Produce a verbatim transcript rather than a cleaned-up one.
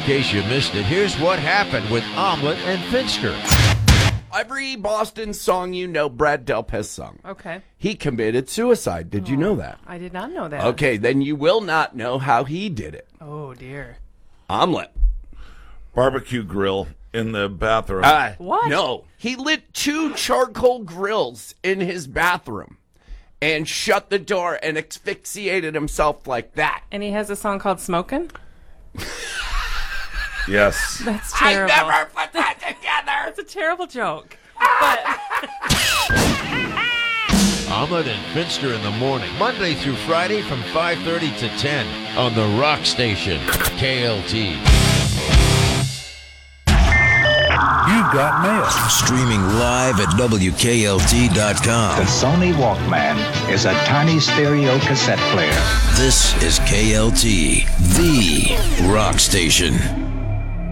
case you missed it, here's what happened with Omelet and Finster. Every Boston song you know, Brad Delp has sung. Okay. He committed suicide. Did oh, you know that? I did not know that. Okay, then you will not know how he did it. Oh, dear. Omelet. Barbecue grill in the bathroom. Uh, what? No. He lit two charcoal grills in his bathroom and shut the door and asphyxiated himself like that. And he has a song called Smokin'? Yes. That's terrible. I never put that together. That's a terrible joke. But Omelet and Finster in the morning, Monday through Friday from five thirty to ten on the Rock Station, K L T. You've got mail. Streaming live at W K L T dot com. The Sony Walkman is a tiny stereo cassette player. This is K L T, the Rock Station.